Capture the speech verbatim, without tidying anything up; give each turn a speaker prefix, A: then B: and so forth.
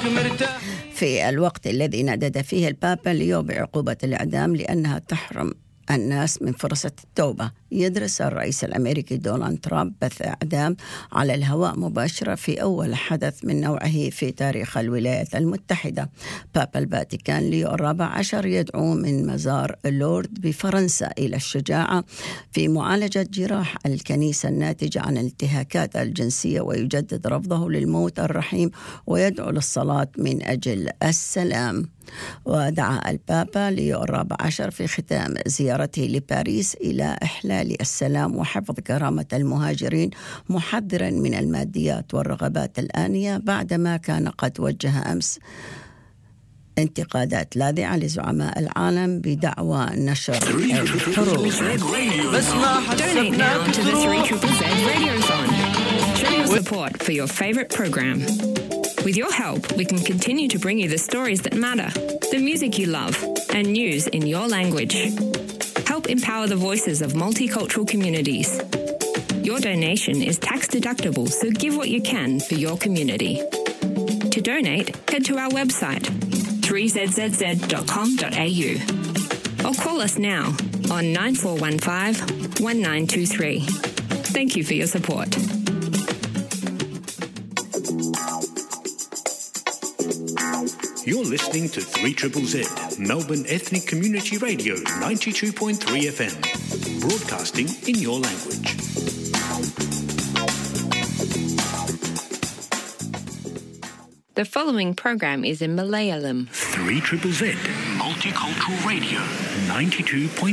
A: في الوقت الذي ندد فيه البابا ليو بعقوبة الإعدام لأنها تحرم الناس من فرصة التوبة، يدرس الرئيس الأمريكي دونالد ترامب بث إعدام على الهواء مباشرة في أول حدث من نوعه في تاريخ الولايات المتحدة. بابا الفاتيكان ليو الرابع عشر يدعو من مزار لورد بفرنسا إلى الشجاعة في معالجة جراح الكنيسة الناتجة عن الانتهاكات الجنسية، ويجدد رفضه للموت الرحيم ويدعو للصلاة من أجل السلام. ودعا البابا ليو الرابع عشر في ختام زيارته لباريس إلى إحلال السلام وحفظ كرامة المهاجرين، محذرا من الماديات والرغبات الآنية بعدما كان قد وجه أمس انتقادات لاذعة لزعماء العالم بدعوى نشر الحروب.
B: Donate now to the three triple Z Radiothon. Show your support for your favourite program. With your help, we can continue to bring you the stories that matter, the music you love, and news in your language. Help empower the voices of multicultural communities. Your donation is tax deductible, so give what you can for your community. To donate, head to our website three z z z dot com dot a u or call us now on nine four one five, one nine two three. Thank you for your support.
C: You're listening to three triple Z, Melbourne Ethnic Community Radio, ninety-two point three F M, broadcasting in your language.
B: The following program is in Malayalam.
C: three triple Z, Multicultural Radio, ninety-two point three